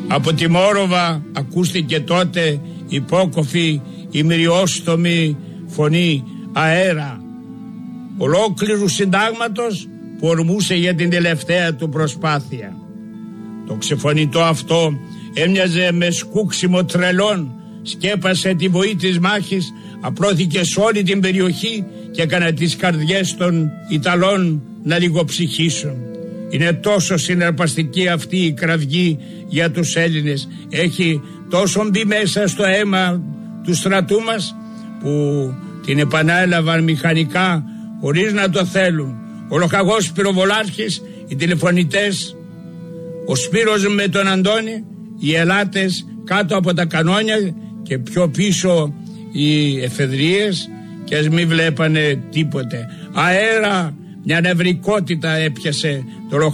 Από τη Μόροβα ακούστηκε τότε υπόκοφη η μυριόστομη φωνή αέρα ολόκληρου συντάγματος που ορμούσε για την τελευταία του προσπάθεια. Το ξεφωνητό αυτό έμοιαζε με σκούξιμο τρελών, σκέπασε τη βοή της μάχης, απλώθηκε σε όλη την περιοχή και έκανε τις καρδιές των Ιταλών να λιγοψυχήσουν. Είναι τόσο συναρπαστική αυτή η κραυγή για τους Έλληνες. Έχει τόσο μπει μέσα στο αίμα του στρατού μας που την επανέλαβαν μηχανικά χωρίς να το θέλουν. Ο λοχαγός πυροβολάρχης, οι τηλεφωνητές, ο Σπύρος με τον Αντώνη, οι ελάτες κάτω από τα κανόνια και πιο πίσω οι εφεδρίες, και ας μην βλέπανε τίποτε. Αέρα, μια νευρικότητα έπιασε το